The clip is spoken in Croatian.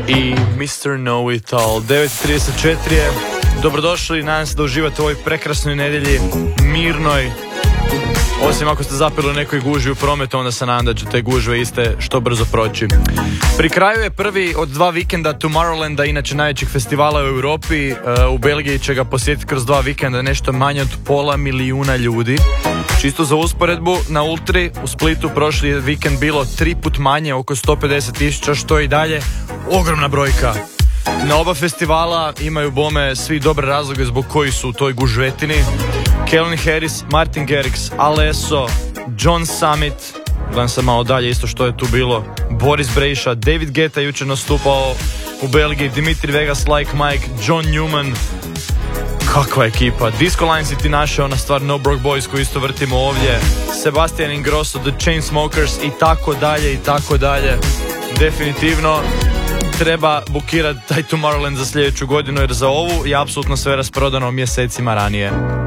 i Mr. Know It All. 9.34 je. Dobrodošli, nadam se da uživate u ovoj prekrasnoj nedjelji, mirnoj. Osim ako ste zapeli u nekoj gužvi u prometu, onda se nadam da će te gužve iste što brzo proći. Pri kraju je prvi od 2 vikenda Tomorrowlanda, inače najvećeg festivala u Europi. U Belgiji će ga posjetiti kroz 2 vikenda nešto manje od 500.000 ljudi. Čisto za usporedbu, na Ultri u Splitu prošli vikend bilo 3 put manje, oko 150.000, što je i dalje ogromna brojka. Na oba festivala imaju bome svi dobre razloge zbog koji su u toj gužvetini. Calvin Harris, Martin Garrix, Alesso, John Summit, gledam sam malo dalje isto što je tu bilo, Boris Brejša, David Guetta jučer nastupao u Belgiji, Dimitri Vegas, Like Mike, John Newman. Kakva ekipa, Disco Lines i ti naše, ona stvar No Broke Boys koju isto vrtimo ovdje, Sebastian Ingrosso, The Chainsmokers i tako dalje i tako dalje. Definitivno treba bukirati taj Tomorrowland za sljedeću godinu, jer za ovu je apsolutno sve rasprodano mjesecima ranije.